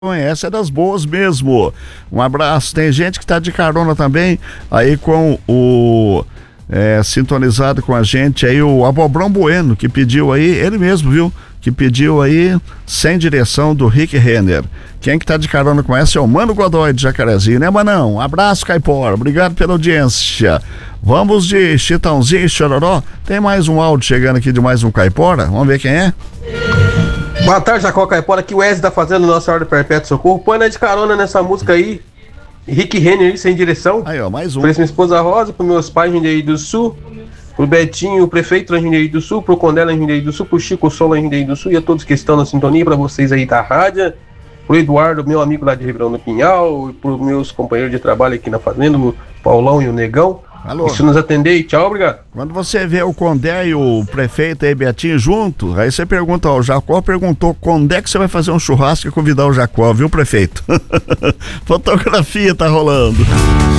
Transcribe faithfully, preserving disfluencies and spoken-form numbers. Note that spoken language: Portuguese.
Essa é das boas mesmo. Um abraço. Tem gente que tá de carona também aí com o é, sintonizado com a gente aí, o Abobrão Bueno, que pediu aí, ele mesmo, viu? Que pediu aí Sem Direção, do Rick Renner. Quem que tá de carona com essa é o Mano Godoy de Jacarezinho, né, Manão? Um abraço, Caipora. Obrigado pela audiência. Vamos de Chitãozinho e Chororó. Tem mais um áudio chegando aqui de mais um Caipora. Vamos ver quem é. Boa tarde, Jacó Caipora, que o Wesley tá fazendo Nossa Senhora do Perpétuo Socorro. Põe na de carona nessa música aí, Rick Renner, Sem Direção. Aí, ó, mais um. Pra minha esposa Rosa, pros meus pais em Jundiaí do Sul, pro Betinho, o prefeito em Jundiaí do Sul, pro Condela em Jundiaí do Sul, pro Chico Sola em Jundiaí do Sul e a todos que estão na sintonia, pra vocês aí da rádio, pro Eduardo, meu amigo lá de Ribeirão do Pinhal, e pros meus companheiros de trabalho aqui na fazenda, o Paulão e o Negão. Alô. Isso nos atender e tchau, obrigado. Quando você vê o Condé e o prefeito aí, Betinho, junto, aí você pergunta, ó, o Jacó perguntou quando é que você vai fazer um churrasco e convidar o Jacó, viu, prefeito? Fotografia tá rolando.